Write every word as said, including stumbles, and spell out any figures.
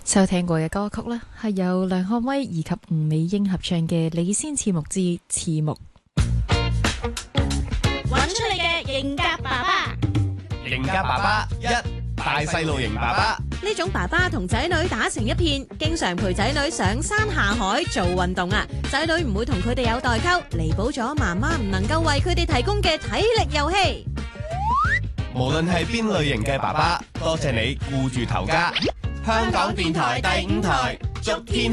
收聽過嘅歌曲呢，係由梁漢威以及吳美英合唱嘅《你先似木之似木》。 揾出你嘅型格爸爸， 型格爸爸一，大細路型爸爸。 呢種爸爸同仔女打成一片，經常陪仔女上山下海做運動啊！仔女唔會同佢哋有代溝，彌補咗媽媽唔能夠為佢哋提供嘅體力遊戲。 無論係邊類型嘅爸爸，多謝你顧住頭家。香港電台第五台，祝天